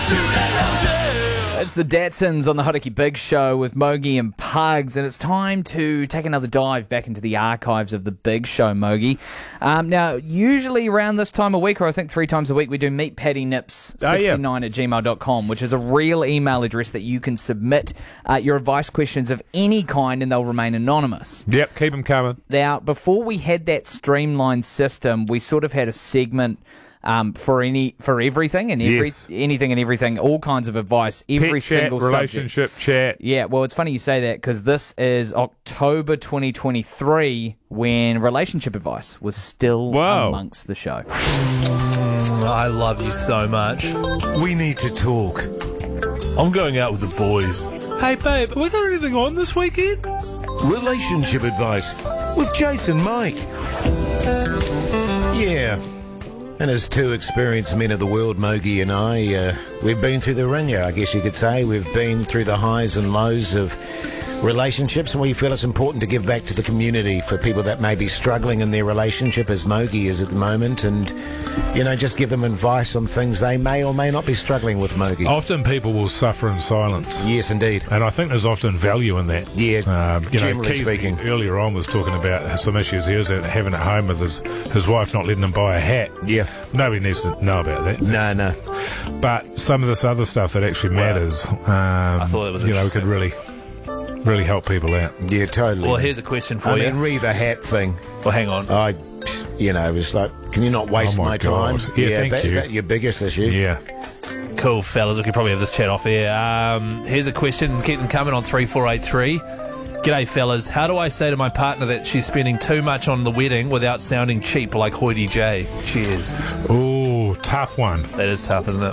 It's the Datsons on the Hodaki Big Show with Mogi and Pugs, and it's time to take another dive back into the archives of the Big Show, Mogi. Now, usually around this time of week, or I think 3 times a week, we do meetpaddynips69 at gmail.com, which is a real email address that you can submit your advice questions of any kind, and they'll remain anonymous. Yep, keep them coming. Now, before we had that streamlined system, we sort of had a segment for everything and anything and everything, all kinds of advice, every single relationship subject. chat. Yeah, well, it's funny you say that because this is October 2023 when relationship advice was still amongst the show. I love you so much. We need to talk. I'm going out with the boys. Hey, babe, we got anything on this weekend? Relationship advice with Jason Mike. Yeah. And as 2 experienced men of the world, Mogi and I, we've been through the ringer, I guess you could say. We've been through the highs and lows of relationships, and we feel it's important to give back to the community for people that may be struggling in their relationship, as Mogi is at the moment, and, you know, just give them advice on things they may or may not be struggling with, Mogi. Often people will suffer in silence. Yes, indeed. And I think there's often value in that. Yeah, generally Keith speaking. Earlier on was talking about some issues he was having at home with his wife not letting him buy a hat. Yeah. Nobody needs to know about that. No. But some of this other stuff that actually matters, I thought it was interesting. could really help people out. Yeah, totally. Well, here's a question for you. I mean, re the hat thing. Well, hang on. It's like, can you not waste my time? God. Yeah, thank you. Is that your biggest issue? Yeah. Cool, fellas. We could probably have this chat off air. Here's a question. Keep them coming on 3483. G'day, fellas. How do I say to my partner that she's spending too much on the wedding without sounding cheap like Hoity J? Cheers. Ooh, tough one. That is tough, isn't it?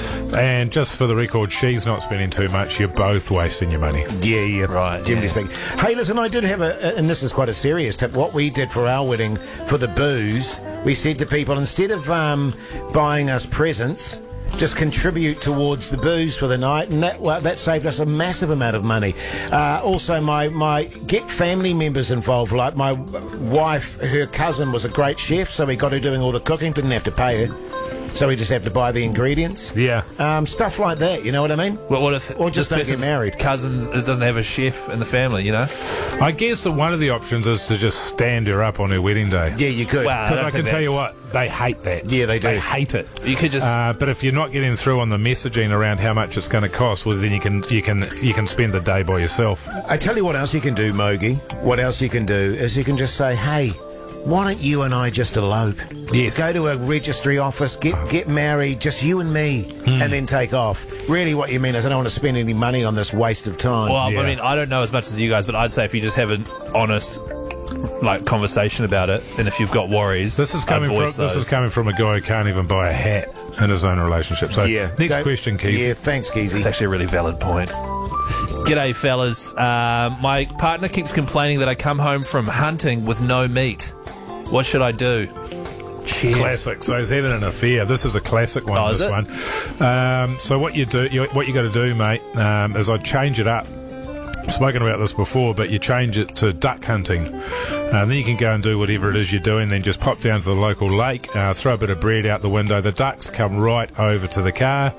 And just for the record, she's not spending too much. You're both wasting your money. Yeah. Right, Generally yeah. speaking. Hey, listen, I did have and this is quite a serious tip. What we did for our wedding, for the booze, we said to people, instead of buying us presents, just contribute towards the booze for the night, and that saved us a massive amount of money. Also, my get family members involved. Like my wife, her cousin was a great chef, so we got her doing all the cooking. Didn't have to pay her, so we just have to buy the ingredients. Yeah. Stuff like that. You know what I mean? Well, what if or just don't get married? Cousin doesn't have a chef in the family, you know? I guess that one of the options is to just stand her up on her wedding day. Yeah, you could. Wow. Because I can tell you what, they hate that. Yeah, they do. They hate it. You could just... But if you're not getting through on the messaging around how much it's going to cost, well, then you can spend the day by yourself. I tell you what else you can do, Mogi. What else you can do is you can just say, hey, why don't you and I just elope? Yes. Go to a registry office, get married, just you and me, and then take off. Really what you mean is I don't want to spend any money on this waste of time. Well, Yeah. I mean, I don't know as much as you guys, but I'd say if you just have an honest conversation about it, and if you've got worries, This is coming from a guy who can't even buy a hat in his own relationship. So next question, Keith. Yeah, thanks, Keezy. It's actually a really valid point. G'day, fellas. My partner keeps complaining that I come home from hunting with no meat. What should I do? Cheers. Classic. So he's having an affair. This is a classic one. Oh, is this it? one. So what you got to do, mate, is I'd change it up. I've spoken about this before, but you change it to duck hunting. Then you can go and do whatever it is you're doing. Then just pop down to the local lake, throw a bit of bread out the window. The ducks come right over to the car,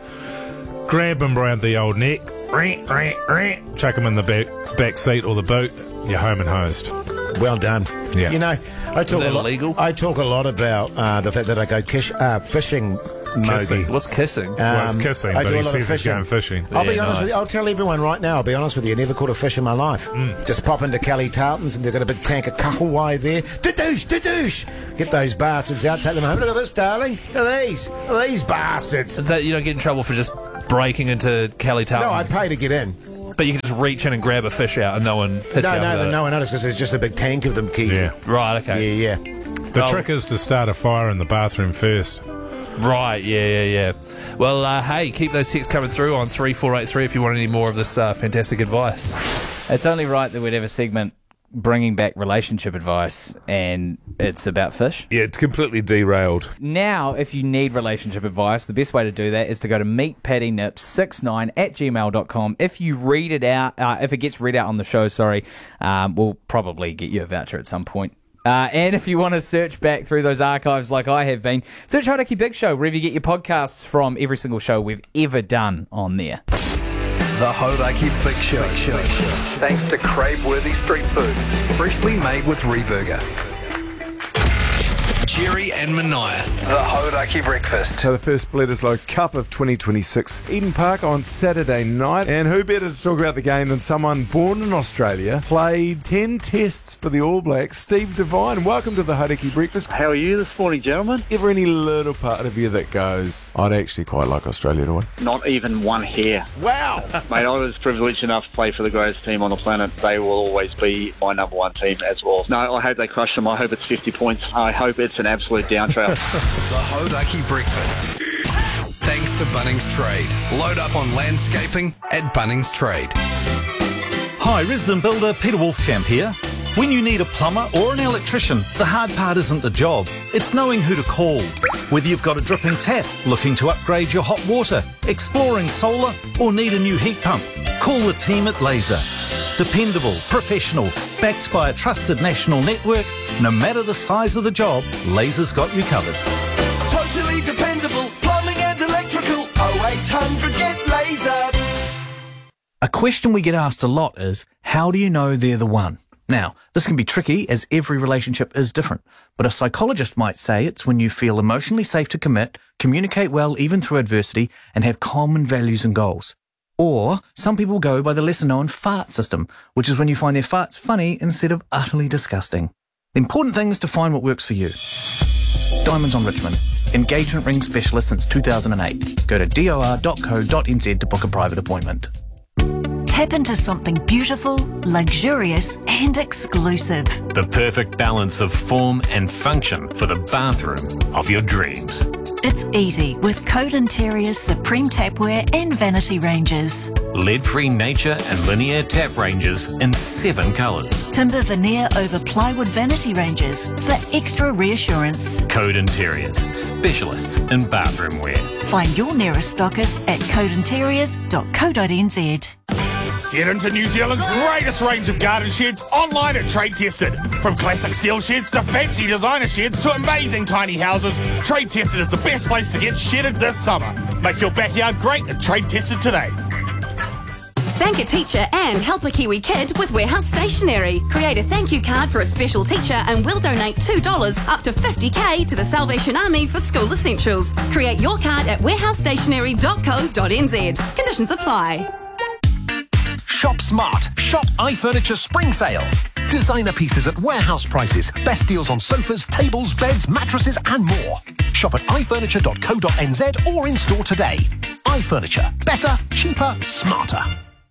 grab them round the old neck, chuck them in the back seat or the boot. You're home and hosed. Well done. Yeah. You know, I talk illegal? I talk a lot about the fact that I go fishing, Mogi. What's kissing? Well, it's kissing, I but do a he lot of says he's going fishing. I'll be Yeah, honest with you. I'll tell everyone right now. I'll be honest with you. I never caught a fish in my life. Just pop into Kelly Tartans and they've got a big tank of kahawai there. Dadoosh. Get those bastards out. Take them home. Look at this, darling. Look at these. Look at these bastards. So you don't get in trouble for just breaking into Kelly No, I Tartans. pay to get in. But you can just reach in and grab a fish out and no one hits you. No one noticed because there's just a big tank of them, Keith. Yeah. Right, okay. Yeah. The trick is to start a fire in the bathroom first. Right, yeah. Well, hey, keep those texts coming through on 3483 if you want any more of this fantastic advice. It's only right that we'd have a segment bringing back relationship advice, and it's about fish. Yeah, it's completely derailed. Now, if you need relationship advice, the best way to do that is to go to meetpaddynips69 at gmail.com. If you read it out, if it gets read out on the show, we'll probably get you a voucher at some point. And if you want to search back through those archives like I have been, search Hauraki Big Show wherever you get your podcasts from. Every single show we've ever done on there. The Hauraki Big Show. Thanks to crave-worthy street food, freshly made with Reburger. Jerry and Mania, the Hauraki Breakfast. So the first Bledisloe Cup of 2026, Eden Park on Saturday night. And who better to talk about the game than someone born in Australia, played 10 tests for the All Blacks, Steve Devine. Welcome to the Hauraki Breakfast. How are you this morning, gentlemen? Ever any little part of you that goes, I'd actually quite like Australia to win? Not even one hair. Wow! Mate, I was privileged enough to play for the greatest team on the planet. They will always be my number one team as well. No, I hope they crush them. I hope it's 50 points. I hope it's an absolute downtrout. The Hauraki Breakfast. Thanks to Bunnings Trade. Load up on landscaping at Bunnings Trade. Hi, resident builder Peter Wolfcamp here. When you need a plumber or an electrician, the hard part isn't the job, it's knowing who to call. Whether you've got a dripping tap, looking to upgrade your hot water, exploring solar, or need a new heat pump, call the team at Laser. Dependable, professional, backed by a trusted national network, no matter the size of the job, Laser's got you covered. Totally dependable, plumbing and electrical, 0800 get Laser. A question we get asked a lot is, how do you know they're the one? Now, this can be tricky as every relationship is different, but a psychologist might say it's when you feel emotionally safe to commit, communicate well even through adversity, and have common values and goals. Or some people go by the lesser-known fart system, which is when you find their farts funny instead of utterly disgusting. The important thing is to find what works for you. Diamonds on Richmond. Engagement ring specialist since 2008. Go to dor.co.nz to book a private appointment. Tap into something beautiful, luxurious and exclusive. The perfect balance of form and function for the bathroom of your dreams. It's easy with Code Interior's Supreme Tapware and Vanity ranges. Lead-free nature and linear tap ranges in 7 colours. Timber veneer over plywood vanity ranges for extra reassurance. Code Interiors, specialists in bathroom wear. Find your nearest stockist at codeinteriors.co.nz. Get into New Zealand's greatest range of garden sheds online at Trade Tested. From classic steel sheds to fancy designer sheds to amazing tiny houses, Trade Tested is the best place to get shedded this summer. Make your backyard great at Trade Tested today. Thank a teacher and help a Kiwi kid with Warehouse Stationery. Create a thank you card for a special teacher and we'll donate $2 up to $50,000 to the Salvation Army for school essentials. Create your card at warehousestationery.co.nz. Conditions apply. Shop smart. Shop iFurniture Spring Sale. Designer pieces at warehouse prices. Best deals on sofas, tables, beds, mattresses and more. Shop at ifurniture.co.nz or in store today. iFurniture. Better, cheaper, smarter.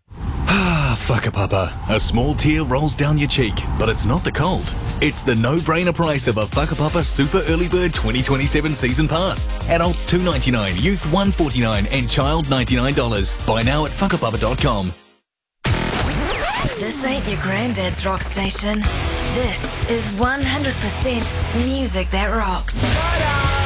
Whakapapa. A small tear rolls down your cheek, but it's not the cold. It's the no-brainer price of a Whakapapa Super Early Bird 2027 Season Pass. Adults $2.99, youth $1.49 and child $99. Buy now at whakapapa.com. This ain't your granddad's rock station. This is 100% music that rocks.